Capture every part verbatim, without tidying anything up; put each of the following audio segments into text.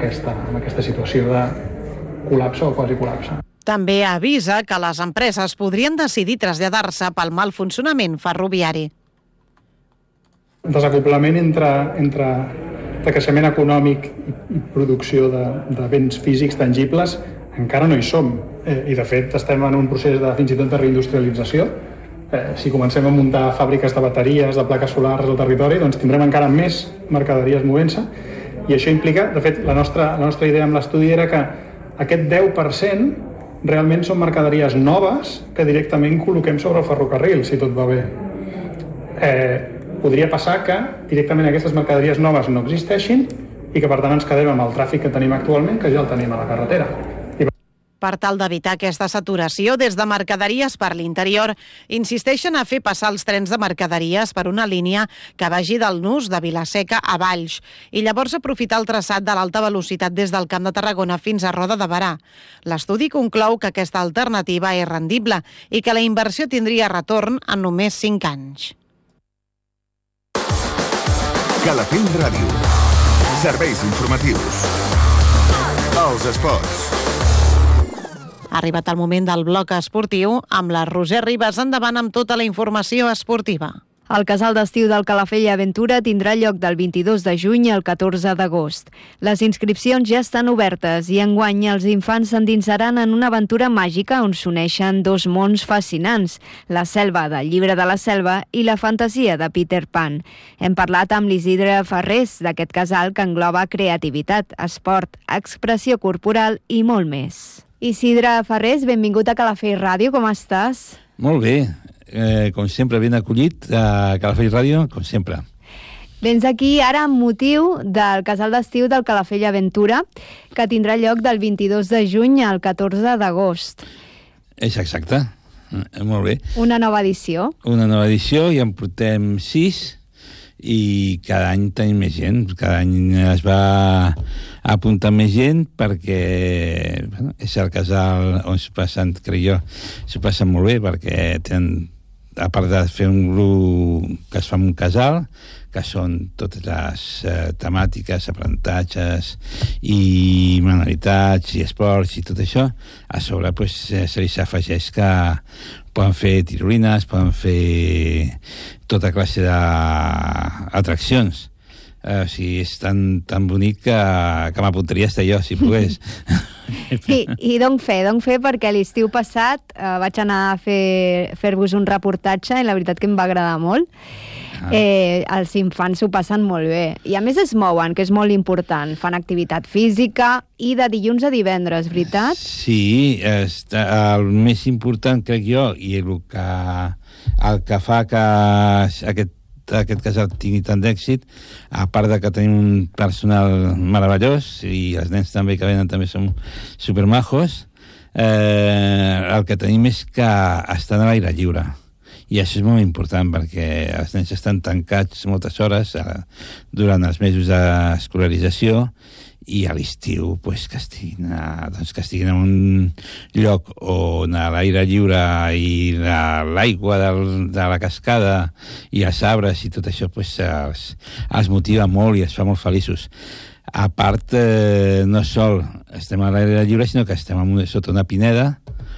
aquesta, en aquesta situació de col·lapse o quasi col·lapse. També avisa que les empreses podrien decidir traslladar-se pel mal funcionament ferroviari. Desacoplament entre, entre creixement econòmic i producció de, de béns físics tangibles encara no hi som. Eh, I, de fet, estem en un procés de, fins i tot de reindustrialització. Eh, si comencem a muntar fàbriques de bateries, de plaques solars al territori, doncs tindrem encara més mercaderies movent-se. I això implica, de fet, la nostra, la nostra idea amb l'estudi era que aquest deu per cent realment són mercaderies noves que directament col·loquem sobre el ferrocarril, si tot va bé. Eh, podria passar que directament aquestes mercaderies noves no existeixin i que per tant ens quedem amb el tràfic que tenim actualment, que ja el tenim a la carretera. Per tal d'evitar aquesta saturació, des de Mercaderies per l'Interior insisteixen a fer passar els trens de mercaderies per una línia que vagi del nus de Vila-seca a Valls i llavors aprofitar el traçat de l'alta velocitat des del Camp de Tarragona fins a Roda de Berà. L'estudi conclou que aquesta alternativa és rendible i que la inversió tindria retorn en només cinc anys. Calafell Ràdio. Serveis informatius. Els esports. Ha arribat el moment del bloc esportiu amb la Roser Ribas. Endavant amb tota la informació esportiva. El casal d'estiu del Calafell Aventura tindrà lloc del vint-i-dos de juny al catorze d'agost. Les inscripcions ja estan obertes i enguany els infants s'endinsaran en una aventura màgica on s'uneixen dos mons fascinants, la selva del Llibre de la Selva i la fantasia de Peter Pan. Hem parlat amb l'Isidre Ferrés d'aquest casal que engloba creativitat, esport, expressió corporal i molt més. Isidre Ferrés, benvingut a Calafell Ràdio, com estàs? Molt bé, eh, com sempre, ben acollit a Calafell Ràdio, com sempre. Vens aquí ara amb motiu del casal d'estiu del Calafell Aventura, que tindrà lloc del vint-i-dos de juny al catorze d'agost. És exacte, molt bé. Una nova edició. Una nova edició, i en portem sis, i cada any tenim més gent, cada any es va apuntar més gent perquè bueno, és el casal on s'ho passen, crec jo, s'ho passen molt bé perquè tenen, a part de fer un grup que es fa en un casal, que són totes les eh, temàtiques, aprenentatges i manualitats i esports i tot això, a sobre pues, eh, se li s'afegeix que poden fer tirolines, poden fer tota classe d'atraccions. Uh, o sigui, és tan, tan bonic que, que m'apuntaria a estar jo, si pogués. I, i donc fer, donc fer, perquè l'estiu passat uh, vaig anar a fer, fer-vos un reportatge i la veritat que em va agradar molt. Ah. Eh, els infants s'ho passen molt bé. I a més es mouen, que és molt important. Fan activitat física i de dilluns a divendres, veritat? Sí, està, el més important, crec jo, i el que, el que fa que aquest aquest casal tingui tant d'èxit, a part de que tenim un personal meravellós i els nens també que venen també són supermajos, eh, el que tenim és que estan a l'aire lliure. I això és molt important perquè els nens estan tancats moltes hores eh, durant els mesos d'escolarització i a l'estiu pues, que, estiguin a, doncs, que estiguin en un lloc on a l'aire lliure i l'aigua de la cascada i els arbres i tot això pues, els, els motiva molt i els fa molt feliços. A part, eh, no sol estem a l'aire lliure, sinó que estem en, sota una pineda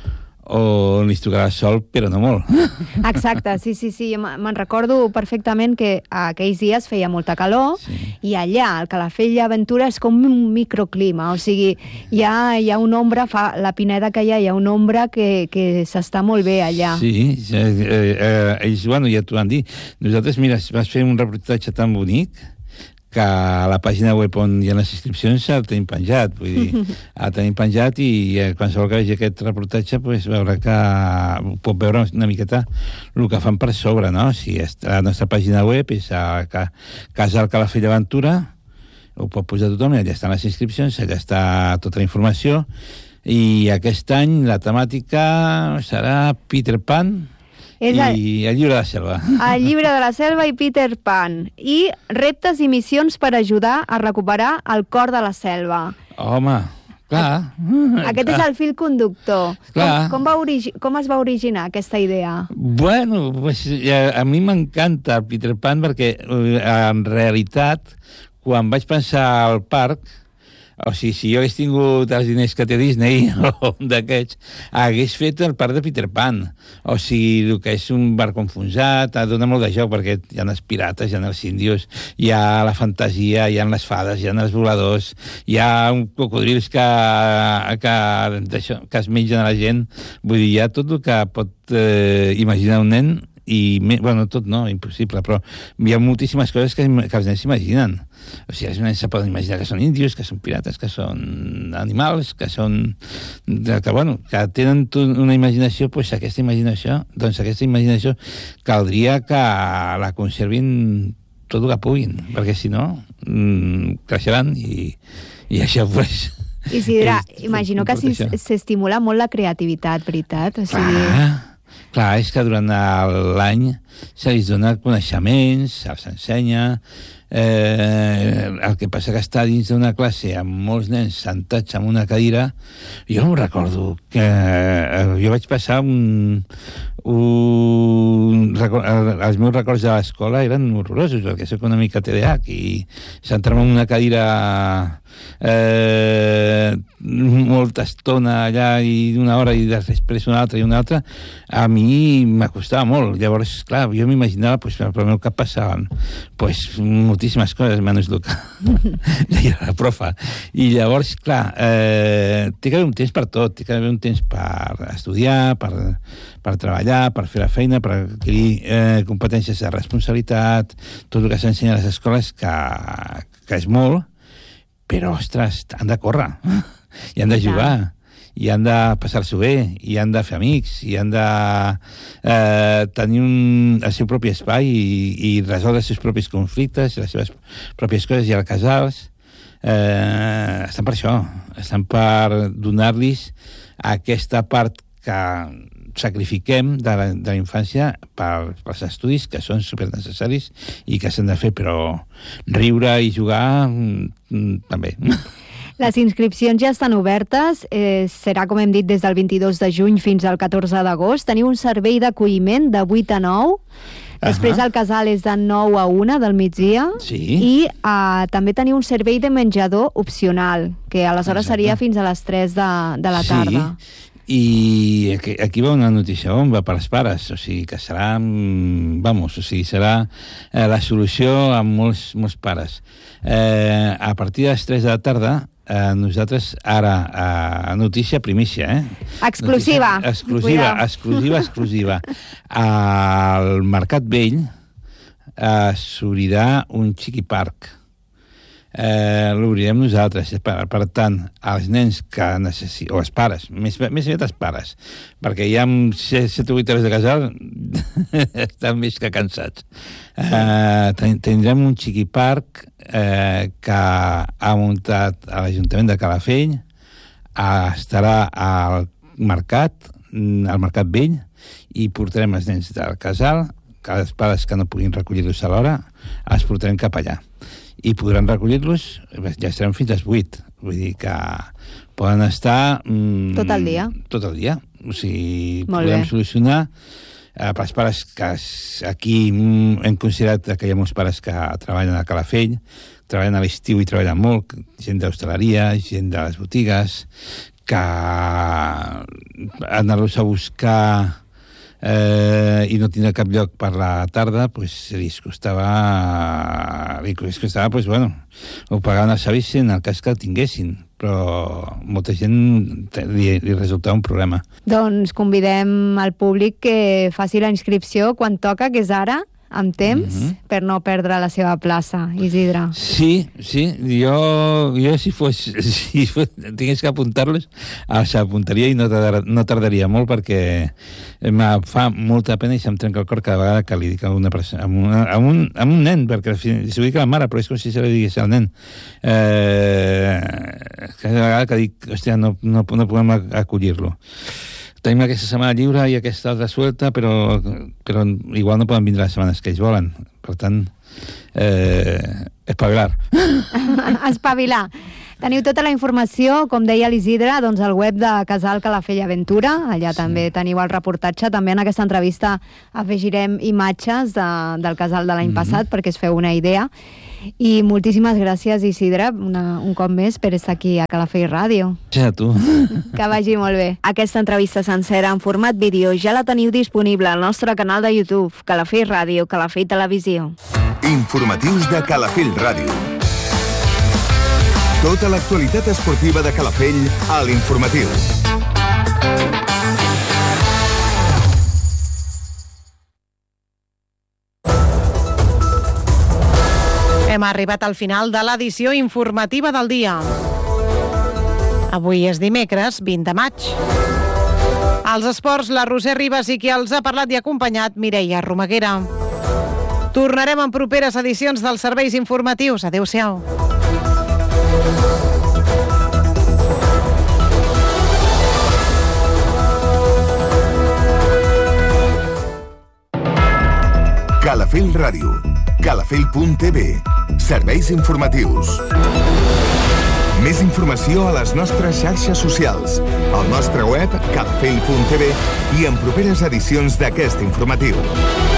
on li tocarà el sol, però no molt. Exacte, sí, sí, sí. Me'n recordo perfectament que aquells dies feia molta calor sí. I allà, al Calafell Aventura, és com un microclima, o sigui, hi ha, hi ha una ombra, fa, la pineda que hi ha, hi ha una ombra que, que s'està molt bé allà. Sí, eh, eh, ells, bueno, ja t'ho van dir. Nosaltres, mira, vas fer un reportatge tan bonic que a la pàgina web on hi ha les inscripcions el tenim penjat, vull dir, el tenim penjat i eh, qualsevol que vegi aquest reportatge pues, veurà que pot veure una miqueta el que fan per sobre, no? Si la nostra pàgina web és a Casal Calafell Aventura, ho pot posar tothom, allà estan les inscripcions, allà està tota la informació, i aquest any la temàtica serà Peter Pan, És el... i el Llibre de la Selva. El Llibre de la Selva i Peter Pan. I reptes i missions per ajudar a recuperar el cor de la selva. Home, clar. Aquest clar. És el fil conductor. Clar. Com, com, va origi... com es va originar aquesta idea? Bueno, pues, a, a mi m'encanta el Peter Pan perquè en realitat, quan vaig pensar al parc, O sigui, si jo hagués tingut els diners que té Disney o un d'aquests, hagués fet el parc de Peter Pan. O sigui, el que és un barco enfonsat, dona molt de joc, perquè hi ha els pirates, hi ha els índios, hi ha la fantasia, hi ha les fades, hi ha els voladors, hi ha un cocodrils que, que, que es mengen a la gent. Vull dir, hi ha tot el que pot eh, imaginar un nen, i, bueno, tot no, impossible, però hi ha moltíssimes coses que, que els nens s'imaginen. O sigui, els nens se poden imaginar que són índios, que són pirates, que són animals, que són... que, bueno, que tenen una imaginació, doncs aquesta imaginació, doncs aquesta imaginació caldria que la conservin tot el que puguin, perquè si no, mmm, creixeran i, i això, doncs... Isidre, imagino que s'estimula molt la creativitat, veritat? O sigui... Clar. Clar, és que durant l'any se'ls dona coneixements, se'ls ensenya. Eh, el que passa que està dins d'una classe amb molts nens sentats en una cadira, jo no recordo que eh, jo vaig passar un, un els meus records de l'escola eren horrorosos, perquè soc una mica T D A H i sentar-me en una cadira eh, molta estona allà i una hora i després una altra i una altra, a mi m'acostava molt. Llavors, clar, jo m'imaginava, pues, per el meu cap passaven pues, moltíssimes coses, menys el que deia la profa. I llavors, clar, eh, té que haver un temps per tot, té que haver un temps per estudiar, per, per treballar, per fer la feina, per adquirir eh, competències de responsabilitat, tot el que s'ensenya a les escoles, que, que és molt, però, ostres, han de córrer, i han de jugar, i han de passar-s'ho bé, i han de fer amics, i han de eh, tenir un, el seu propi espai i, i resoldre els seus propis conflictes, les seves pròpies coses, i els casals eh, estan per això, estan per donar-los aquesta part que sacrifiquem de la, de la infància per, pels estudis, que són supernecessaris i que s'han de fer, però riure i jugar mm, també. Les inscripcions ja estan obertes, eh, serà, com hem dit, des del vint-i-dos de juny fins al catorze d'agost. Teniu un servei d'acolliment de vuit a nou, després el casal és de nou a una del migdia, sí. I eh, també teniu un servei de menjador opcional, que aleshores Exacte. Seria fins a les tres de, de la tarda. Sí. I aquí, aquí va una notícia bomba per als pares, o sigui que serà, vamos, o sigui, serà eh, la solució a molts, molts pares. Eh, a partir de les tres de la tarda, eh, nosaltres ara, eh, notícia primícia, eh? Exclusiva. Notícia, exclusiva, Cuidao. exclusiva, exclusiva. Al Mercat Vell eh, s'obrirà un Chiqui Park. Eh, l'obrirem nosaltres. Per, per tant, els nens que necessiten, o els pares, més, més aviat els pares, perquè ja amb set o vuit hores de casal estan més que cansats. Eh, ten, tindrem un Chiqui Park eh, que ha muntat a l'Ajuntament de Calafell, eh, estarà al mercat, al Mercat Vell, i portarem els nens del casal, que els pares que no puguin recollir-los a l'hora, els portarem cap allà. I podran recollir-los, ja estarem fins a les vuit. Vull dir que poden estar... Mm, tot el dia. Tot el dia. O sigui, Molt podem bé. solucionar eh, pels pares que aquí mm, hem considerat que hi ha molts pares que treballen a Calafell, treballen a l'estiu i treballen molt, gent d'hostaleria, gent de les botigues, que anar-los a buscar eh, i no tindre cap lloc per la tarda, pues, li costava, li costava pues, bueno, ho pagaven els avis en el cas que el tinguessin, però molta gent li, li resultava un problema. Doncs convidem al públic que faci la inscripció quan toca, que és ara, amb temps, mm-hmm. per no perdre la seva plaça, Isidre. Sí, sí, jo, jo si fos, si fos, tingués que apuntar-los, els apuntaria i no tardaria, no tardaria molt, perquè em fa molta pena i se'm trenca el cor cada vegada que li dic a una persona, a, una, a, un, a un nen, perquè si ho dic a la mare, però és com si se li digués al nen. Eh, cada vegada que dic, hòstia, no, no, no podem acollir-lo. Tenim aquesta setmana lliure i aquesta altra suelta, però, però igual no poden vindre les setmanes que ells volen. Per tant, eh, espavilar. Espavilar. Teniu tota la informació, com deia l'Isidre, doncs al web de Casal Calafell Aventura. Allà sí. també teniu el reportatge. També en aquesta entrevista afegirem imatges de, del casal de l'any mm-hmm. passat perquè es feu una idea. I moltíssimes gràcies, Isidre, una, un cop més, per estar aquí a Calafell Ràdio. Sí, a tu. Que vagi molt bé. Aquesta entrevista sencera en format vídeo ja la teniu disponible al nostre canal de YouTube, Calafell Ràdio, Calafell Televisió. Informatius de Calafell Ràdio. Tota l'actualitat esportiva de Calafell a l'Informatiu. Hem arribat al final de l'edició informativa del dia. Avui és dimecres, vint de maig. Als esports, la Roser Ribas i qui els ha parlat i acompanyat, Mireia Romaguera. Tornarem en properes edicions dels serveis informatius. Adéu-siau. Calafell Ràdio. Calafell punt t v. Serveis informatius. Més informació a les nostres xarxes socials, al nostre web calafell punt t v i en properes edicions d'aquest informatiu.